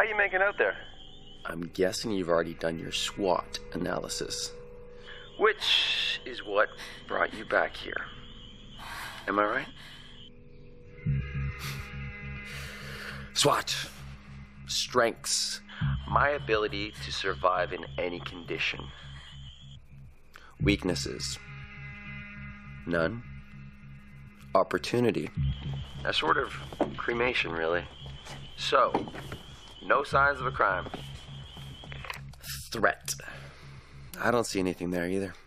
are you making out there? I'm guessing you've already done your SWOT analysis. Which is what brought you back here. Am I right? SWOT. Strengths. My ability to survive in any condition. Weaknesses. None. Opportunity. A sort of cremation, really. So, no signs of a crime. Threat. I don't see anything there either.